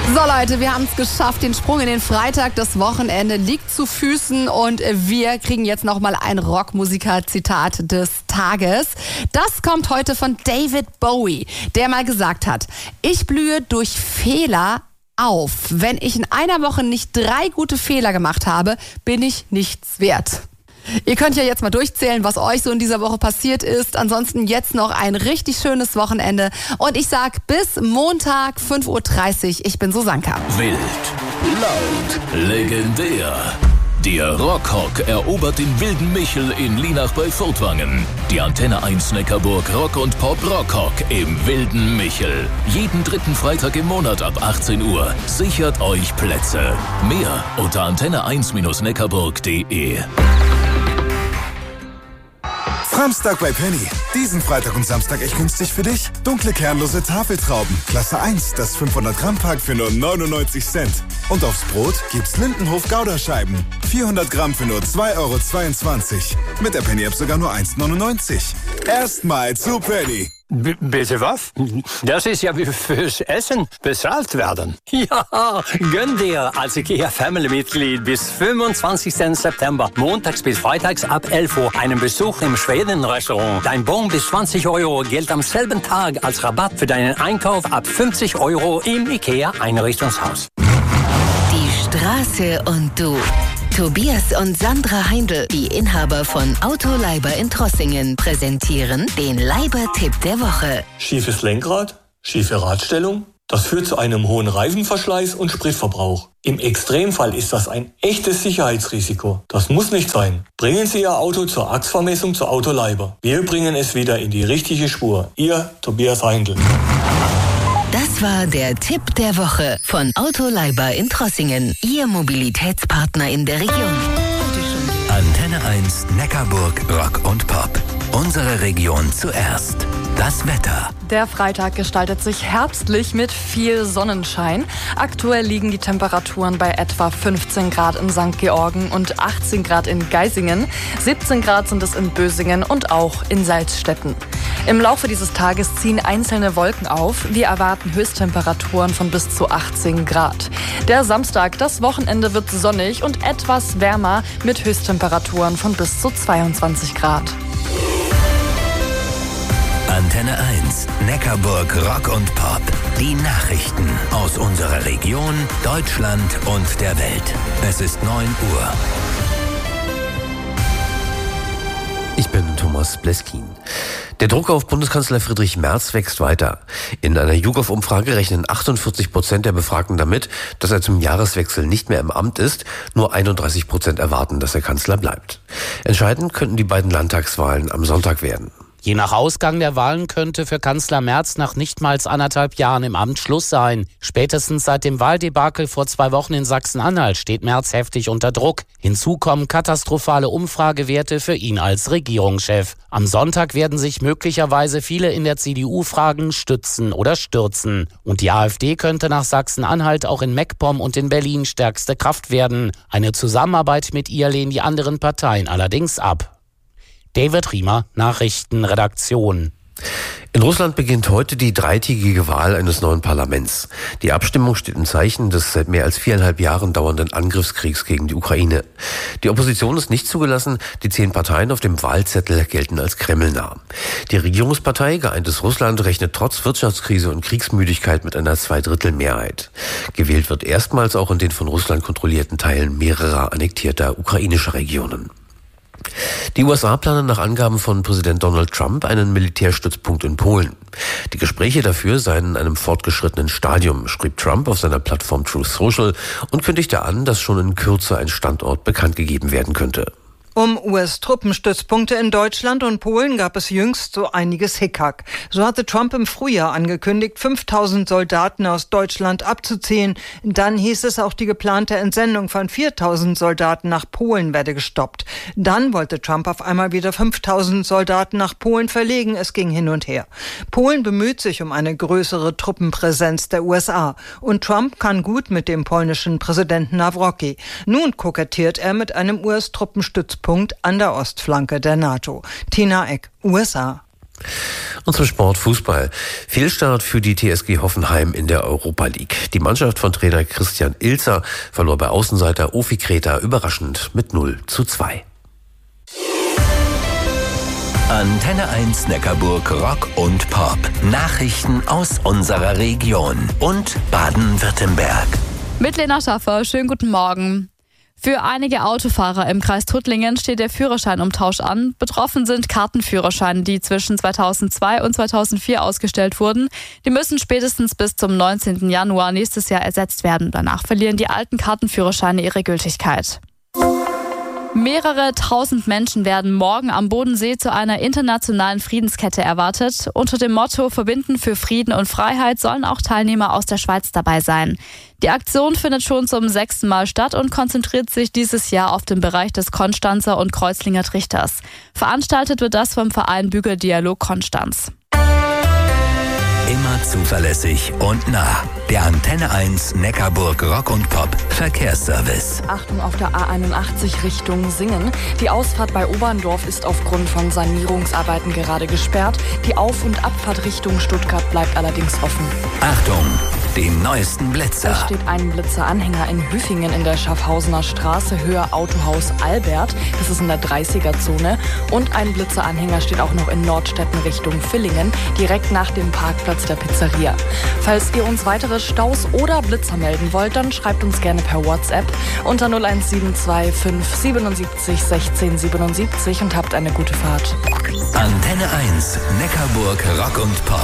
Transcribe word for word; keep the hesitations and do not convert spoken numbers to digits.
So Leute, wir haben es geschafft, den Sprung in den Freitag, das Wochenende liegt zu Füßen und wir kriegen jetzt nochmal ein Rockmusiker-Zitat des Tages. Das kommt heute von David Bowie, der mal gesagt hat: Ich blühe durch Fehler auf. Wenn ich in einer Woche nicht drei gute Fehler gemacht habe, bin ich nichts wert. Ihr könnt ja jetzt mal durchzählen, was euch so in dieser Woche passiert ist. Ansonsten jetzt noch ein richtig schönes Wochenende. Und ich sag bis Montag fünf Uhr dreißig. Ich bin Susanka. Wild, laut, legendär. Der Rockhock erobert den wilden Michel in Lienach bei Furtwangen. Die Antenne eins Neckarburg Rock und Pop Rockhock im wilden Michel. Jeden dritten Freitag im Monat ab achtzehn Uhr. Sichert euch Plätze. Mehr unter antenne eins neckarburg punkt de. Samstag bei Penny. Diesen Freitag und Samstag echt günstig für dich. Dunkle kernlose Tafeltrauben. Klasse eins, das fünfhundert Gramm Pack für nur neunundneunzig Cent. Und aufs Brot gibt's Lindenhof Gouda-Scheiben. vierhundert Gramm für nur zwei Euro zweiundzwanzig. Mit der Penny-App sogar nur eins neunundneunzig. Erstmal zu Penny. B- bitte was? Das ist ja wie fürs Essen bezahlt werden. Ja, gönn dir als IKEA-Family-Mitglied bis fünfundzwanzigsten September, montags bis freitags ab elf Uhr, einen Besuch im Schweden-Restaurant. Dein Bon bis zwanzig Euro gilt am selben Tag als Rabatt für deinen Einkauf ab fünfzig Euro im IKEA-Einrichtungshaus. Die Straße und du. Tobias und Sandra Heindl, die Inhaber von Autoleiber in Trossingen, präsentieren den Leiber-Tipp der Woche. Schiefes Lenkrad, schiefe Radstellung, das führt zu einem hohen Reifenverschleiß und Spritverbrauch. Im Extremfall ist das ein echtes Sicherheitsrisiko. Das muss nicht sein. Bringen Sie Ihr Auto zur Achsvermessung zur Autoleiber. Wir bringen es wieder in die richtige Spur. Ihr Tobias Heindl. Das war der Tipp der Woche von Autoleiber in Trossingen, Ihr Mobilitätspartner in der Region. Antenne eins Neckarburg Rock und Pop. Unsere Region zuerst. Das Wetter. Der Freitag gestaltet sich herbstlich mit viel Sonnenschein. Aktuell liegen die Temperaturen bei etwa fünfzehn Grad in Sankt Georgen und achtzehn Grad in Geisingen. siebzehn Grad sind es in Bösingen und auch in Salzstetten. Im Laufe dieses Tages ziehen einzelne Wolken auf. Wir erwarten Höchsttemperaturen von bis zu achtzehn Grad. Der Samstag, das Wochenende, wird sonnig und etwas wärmer mit Höchsttemperaturen von bis zu zweiundzwanzig Grad. Antenne eins Neckarburg Rock und Pop. Die Nachrichten aus unserer Region, Deutschland und der Welt. Es ist neun Uhr. Ich bin Thomas Bleskin. Der Druck auf Bundeskanzler Friedrich Merz wächst weiter. In einer YouGov-Umfrage rechnen achtundvierzig Prozent der Befragten damit, dass er zum Jahreswechsel nicht mehr im Amt ist. Nur einunddreißig Prozent erwarten, dass er Kanzler bleibt. Entscheidend könnten die beiden Landtagswahlen am Sonntag werden. Je nach Ausgang der Wahlen könnte für Kanzler Merz nach nicht mal anderthalb Jahren im Amt Schluss sein. Spätestens seit dem Wahldebakel vor zwei Wochen in Sachsen-Anhalt steht Merz heftig unter Druck. Hinzu kommen katastrophale Umfragewerte für ihn als Regierungschef. Am Sonntag werden sich möglicherweise viele in der C D U fragen, stützen oder stürzen. Und die AfD könnte nach Sachsen-Anhalt auch in MacPom und in Berlin stärkste Kraft werden. Eine Zusammenarbeit mit ihr lehnen die anderen Parteien allerdings ab. David Riemer, Nachrichtenredaktion. In Russland beginnt heute die dreitägige Wahl eines neuen Parlaments. Die Abstimmung steht im Zeichen des seit mehr als viereinhalb Jahren dauernden Angriffskriegs gegen die Ukraine. Die Opposition ist nicht zugelassen, die zehn Parteien auf dem Wahlzettel gelten als kremlnah. Die Regierungspartei Geeintes Russland rechnet trotz Wirtschaftskrise und Kriegsmüdigkeit mit einer Zweidrittelmehrheit. Gewählt wird erstmals auch in den von Russland kontrollierten Teilen mehrerer annektierter ukrainischer Regionen. Die U S A planen nach Angaben von Präsident Donald Trump einen Militärstützpunkt in Polen. Die Gespräche dafür seien in einem fortgeschrittenen Stadium, schrieb Trump auf seiner Plattform Truth Social und kündigte an, dass schon in Kürze ein Standort bekannt gegeben werden könnte. Um U S-Truppenstützpunkte in Deutschland und Polen gab es jüngst so einiges Hickhack. So hatte Trump im Frühjahr angekündigt, fünftausend Soldaten aus Deutschland abzuziehen. Dann hieß es, auch die geplante Entsendung von viertausend Soldaten nach Polen werde gestoppt. Dann wollte Trump auf einmal wieder fünftausend Soldaten nach Polen verlegen. Es ging hin und her. Polen bemüht sich um eine größere Truppenpräsenz der U S A. Und Trump kann gut mit dem polnischen Präsidenten Nawrocki. Nun kokettiert er mit einem U S-Truppenstützpunkt Punkt an der Ostflanke der NATO. Tina Eck, U S A. Und zum Sport Fußball. Fehlstart für die T S G Hoffenheim in der Europa League. Die Mannschaft von Trainer Christian Ilzer verlor bei Außenseiter Ofi Kreta überraschend mit null zu zwei. Antenne eins Neckarburg Rock und Pop. Nachrichten aus unserer Region und Baden-Württemberg. Mit Lena Schaffer, schönen guten Morgen. Für einige Autofahrer im Kreis Tuttlingen steht der Führerscheinumtausch an. Betroffen sind Kartenführerscheine, die zwischen zweitausendzwei und zweitausendvier ausgestellt wurden. Die müssen spätestens bis zum neunzehnten Januar nächstes Jahr ersetzt werden. Danach verlieren die alten Kartenführerscheine ihre Gültigkeit. Mehrere tausend Menschen werden morgen am Bodensee zu einer internationalen Friedenskette erwartet. Unter dem Motto Verbinden für Frieden und Freiheit sollen auch Teilnehmer aus der Schweiz dabei sein. Die Aktion findet schon zum sechsten Mal statt und konzentriert sich dieses Jahr auf den Bereich des Konstanzer und Kreuzlinger Trichters. Veranstaltet wird das vom Verein Bügeldialog Konstanz. Immer zuverlässig und nah. Der Antenne eins Neckarburg Rock und Pop Verkehrsservice. Achtung auf der A einundachtzig Richtung Singen. Die Ausfahrt bei Oberndorf ist aufgrund von Sanierungsarbeiten gerade gesperrt. Die Auf- und Abfahrt Richtung Stuttgart bleibt allerdings offen. Achtung, die neuesten Blitzer. Es steht ein Blitzeranhänger in Hüfingen in der Schaffhausener Straße, Höhe Autohaus Albert. Das ist in der dreißiger-Zone. Und ein Blitzeranhänger steht auch noch in Nordstetten Richtung Villingen, direkt nach dem Parkplatz der Pizzeria. Falls ihr uns weitere Staus oder Blitzer melden wollt, dann schreibt uns gerne per WhatsApp unter null eins sieben zwei fünf siebenundsiebzig sechzehn siebenundsiebzig und habt eine gute Fahrt. Antenne eins Neckarburg Rock und Pop.